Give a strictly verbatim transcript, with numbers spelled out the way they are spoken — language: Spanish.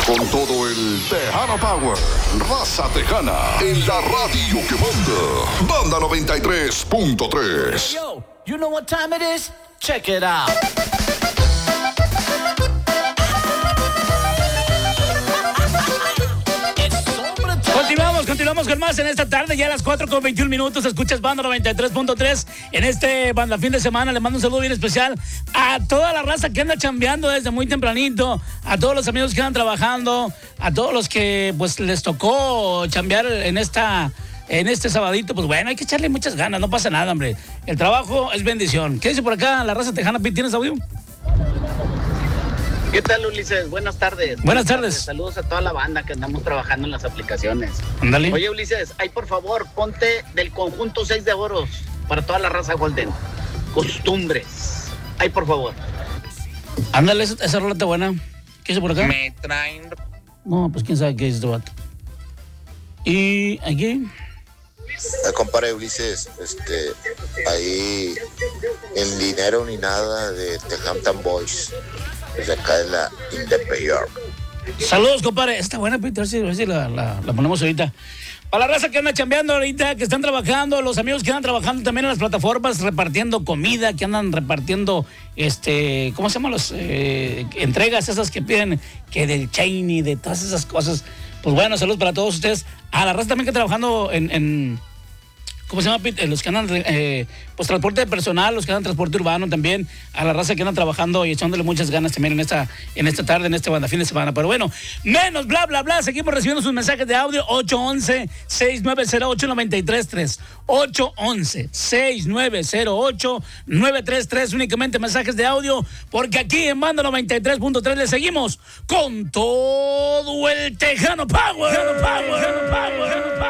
Con todo el Tejano Power, raza tejana, en la radio que manda. Banda noventa y tres punto tres. Yo, you know what time it is? Check it out. Continuamos, continuamos con más en esta tarde, ya a las cuatro con veintiún minutos, escuchas Banda noventa y tres punto tres en este Banda Fin de Semana. Le mando un saludo bien especial a toda la raza que anda chambeando desde muy tempranito, a todos los amigos que andan trabajando, a todos los que pues les tocó chambear en esta... En este sabadito, pues bueno, hay que echarle muchas ganas, no pasa nada, hombre. El trabajo es bendición. ¿Qué dice por acá la raza tejana? ¿Tienes audio? ¿Qué tal, Ulises? Buenas tardes. Buenas tardes. Saludos a toda la banda que andamos trabajando en las aplicaciones. Ándale. Oye, Ulises, ay, por favor, ponte del conjunto seis de oros para toda la raza Golden. Costumbres. Ay, por favor. Ándale, esa, esa rola está buena. ¿Qué dice por acá? Me traen... No, pues quién sabe qué dice este vato. Y aquí... Eh, compadre Ulises, este, ahí el dinero ni nada de The Hampton Boys, desde acá de la Indepeyor. Saludos, compadre. Está buena, Peter, a ver si, a ver si la, la, la ponemos ahorita. Para la raza que anda chambeando ahorita, que están trabajando, los amigos que andan trabajando también en las plataformas, repartiendo comida, que andan repartiendo, este, ¿cómo se llaman los eh, entregas esas que piden, que del Cheney, de todas esas cosas? Pues bueno, saludos para todos ustedes. A la raza también que está trabajando en, en ¿cómo se llama, Pete? Los que andan, eh, pues transporte de personal, los que andan transporte urbano también, a la raza que andan trabajando y echándole muchas ganas también en esta, en esta tarde, en este banda fin de semana. Pero bueno, menos bla, bla, bla, seguimos recibiendo sus mensajes de audio, ocho once, seis nueve cero ocho, nueve tres tres, ocho once, seis nueve cero ocho, nueve tres tres, únicamente mensajes de audio, porque aquí en Banda noventa y tres punto tres le seguimos con todo el Tejano Power. Tejano Power.